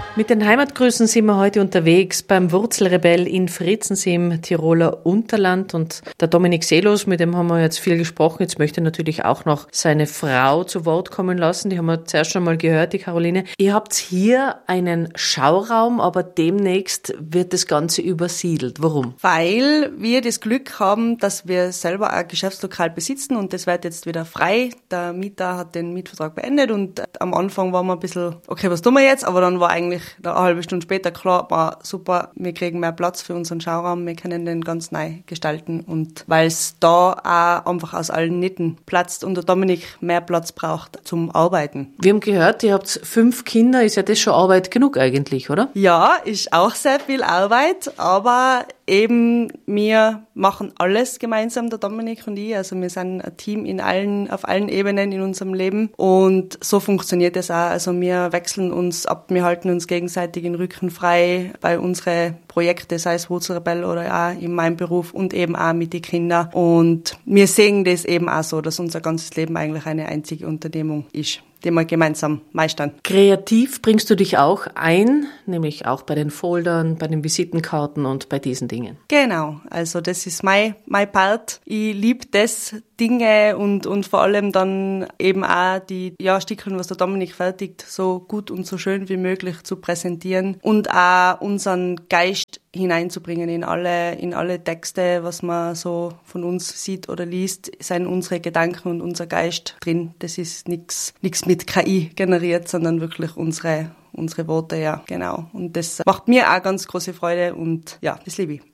Mit den Heimatgrüßen sind wir heute unterwegs beim Wurzelrebell in Fritzensee im Tiroler Unterland und der Dominik Seelos, mit dem haben wir jetzt viel gesprochen. Jetzt möchte ich natürlich auch noch seine Frau zu Wort kommen lassen. Die haben wir zuerst schon mal gehört, die Caroline. Ihr habt hier einen Schauraum, aber demnächst wird das Ganze übersiedelt. Warum? Weil wir das Glück haben, dass wir selber ein Geschäftslokal besitzen und das wird jetzt wieder frei. Der Mieter hat den Mietvertrag beendet und am Anfang waren wir ein bisschen, okay, was tun wir jetzt? Aber dann war eigentlich eine halbe Stunde später klar, war super, wir kriegen mehr Platz für unseren Schauraum, wir können den ganz neu gestalten und weil es da auch einfach aus allen Nähten platzt und der Dominik mehr Platz braucht zum Arbeiten. Wir haben gehört, ihr habt 5 Kinder, ist ja das schon Arbeit genug eigentlich, oder? Ja, ist auch sehr viel Arbeit, aber eben wir machen alles gemeinsam, der Dominik und ich, also wir sind ein Team auf allen Ebenen in unserem Leben und so funktioniert es auch, also wir wechseln uns ab, wir halten uns gegenseitig den Rücken frei bei unseren Projekten, sei es Wurzelrebell oder auch in meinem Beruf und eben auch mit den Kindern und wir sehen das eben auch so, dass unser ganzes Leben eigentlich eine einzige Unternehmung ist, die wir gemeinsam meistern. Kreativ bringst du dich auch ein, nämlich auch bei den Foldern, bei den Visitenkarten und bei diesen Dingen. Genau, also das ist mein Part. Ich liebe das, Dinge und vor allem dann eben auch die Stickeln, was der Dominik fertigt, so gut und so schön wie möglich zu präsentieren und auch unseren Geist hineinzubringen in alle Texte, was man so von uns sieht oder liest, sind unsere Gedanken und unser Geist drin. Das ist nichts mit KI generiert, sondern wirklich unsere Worte, ja, genau. Und das macht mir auch ganz große Freude und ja, das liebe ich.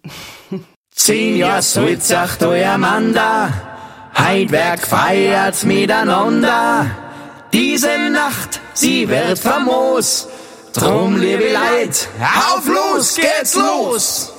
10 Jahre stolz, sagt euer Amanda, Heidwerk feiert's miteinander. Diese Nacht, sie wird famos. Drum, liebe Leid, auf los geht's los!